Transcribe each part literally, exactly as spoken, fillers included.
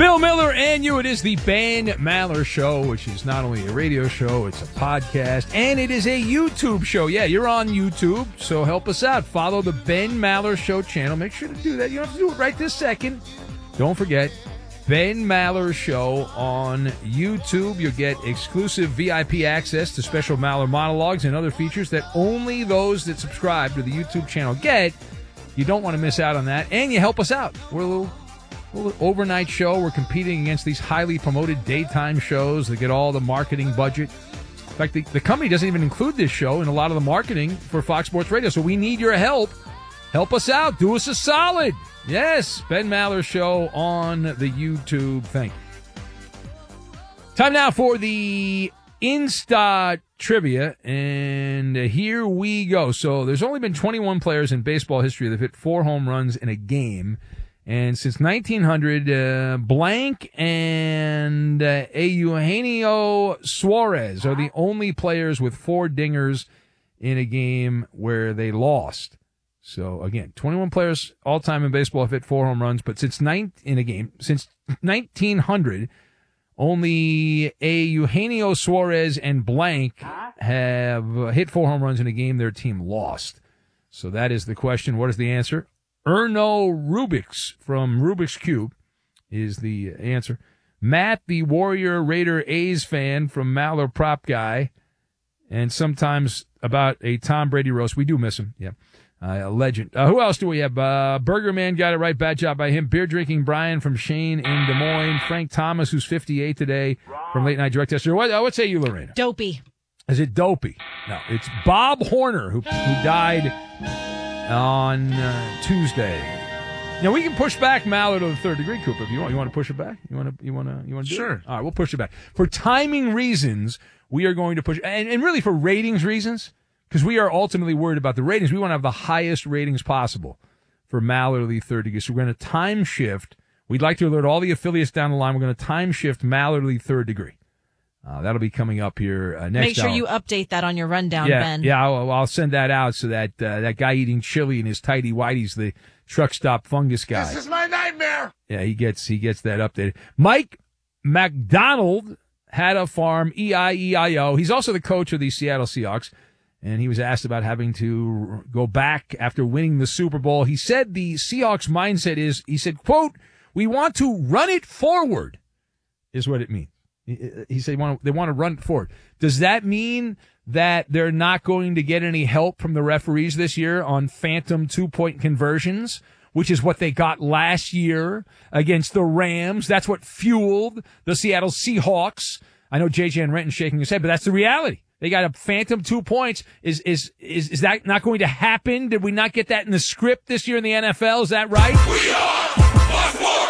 Bill Miller and you. It is the Ben Maller Show, which is not only a radio show, it's a podcast, and it is a YouTube show. Yeah, you're on YouTube, so help us out. Follow the Ben Maller Show channel. Make sure to do that. You don't have to do it right this second. Don't forget, Ben Maller Show on YouTube. You'll get exclusive V I P access to special Maller monologues and other features that only those that subscribe to the YouTube channel get. You don't want to miss out on that, and you help us out. We're a little... Well, overnight show. We're competing against these highly promoted daytime shows that get all the marketing budget. In fact, the, the company doesn't even include this show in a lot of the marketing for Fox Sports Radio. So we need your help. Help us out. Do us a solid. Yes, Ben Maller Show on the YouTube. Thank you. Time now for the Insta Trivia, and here we go. So there's only been twenty-one players in baseball history that have hit four home runs in a game. And since nineteen hundred, uh, Blank and uh, Eugenio Suarez are the only players with four dingers in a game where they lost. So, again, twenty-one players all-time in baseball have hit four home runs, but since nine in a game, since nineteen hundred, only a Eugenio Suarez and Blank have hit four home runs in a game their team lost. So that is the question. What is the answer? Erno Rubix from Rubik's Cube is the answer. Matt, the Warrior Raider A's fan from Maller Prop Guy, and sometimes about a Tom Brady roast. We do miss him. Yeah, uh, a legend. Uh, who else do we have? Uh, Burger Man got it right. Bad job by him. Beer Drinking Brian from Shane in Des Moines. Frank Thomas, who's fifty-eight today from Late Night Direct Yesterday. What, uh, what say you, Lorena? Dopey. Is it Dopey? No, it's Bob Horner, who, who died on uh, Tuesday. Now we can push back Maller to the third degree, Cooper. If you want, you want to push it back. You want to, you want to, you want to do Sure. it? All right, we'll push it back for timing reasons. We are going to push, and, and really for ratings reasons, because we are ultimately worried about the ratings. We want to have the highest ratings possible for Maller to the third degree. So we're going to time shift. We'd like to alert all the affiliates down the line. We're going to time shift Maller to the third degree. Uh, that'll be coming up here uh, next Make sure hour. you update that on your rundown, yeah, Ben. Yeah, I'll, I'll send that out so that uh, that guy eating chili in his tighty whities, the truck stop fungus guy. This is my nightmare. Yeah, he gets he gets that updated. Mike McDonald had a farm, E I E I O. He's also the coach of the Seattle Seahawks, and he was asked about having to go back after winning the Super Bowl. He said the Seahawks mindset is, he said, quote, "We want to run it forward," is what it means. He said they want, to, they want to run it forward. Does that mean that they're not going to get any help from the referees this year on phantom two-point conversions, which is what they got last year against the Rams? That's what fueled the Seattle Seahawks. I know J J and Renton shaking his head, but that's the reality. They got a phantom two points. Is is is is that not going to happen? Did we not get that in the script this year in the N F L? Is that right? We are sports.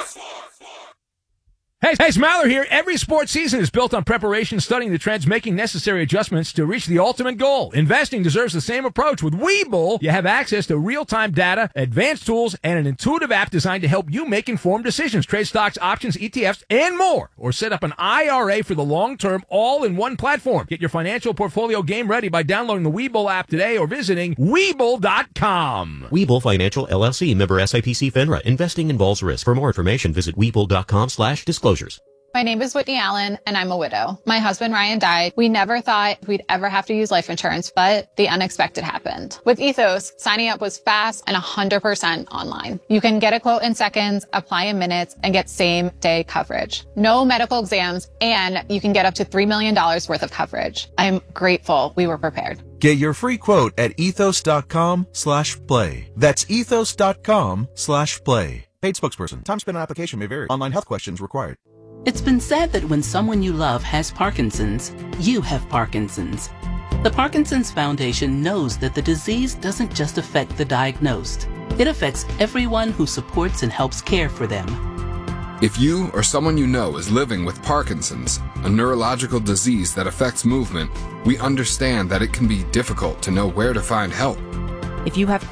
Hey, hey, it's Maller here. Every sports season is built on preparation, studying the trends, making necessary adjustments to reach the ultimate goal. Investing deserves the same approach. With Webull, you have access to real-time data, advanced tools, and an intuitive app designed to help you make informed decisions. Trade stocks, options, E T Fs, and more. Or set up an I R A for the long term, all in one platform. Get your financial portfolio game ready by downloading the Webull app today or visiting Webull dot com. Webull Financial, L L C, member S I P C FINRA. Investing involves risk. For more information, visit Webull dot com slash disclosures. My name is Whitney Allen, and I'm a widow. My husband, Ryan, died. We never thought we'd ever have to use life insurance, but the unexpected happened. With Ethos, signing up was fast and one hundred percent online. You can get a quote in seconds, apply in minutes, and get same-day coverage. No medical exams, and you can get up to three million dollars worth of coverage. I'm grateful we were prepared. Get your free quote at ethos dot com slash play. That's ethos dot com slash play. Paid spokesperson. Time spent on application may vary. Online health questions required. It's been said that when someone you love has Parkinson's, you have Parkinson's. The Parkinson's Foundation knows that the disease doesn't just affect the diagnosed. It affects everyone who supports and helps care for them. If you or someone you know is living with Parkinson's, a neurological disease that affects movement, we understand that it can be difficult to know where to find help. If you have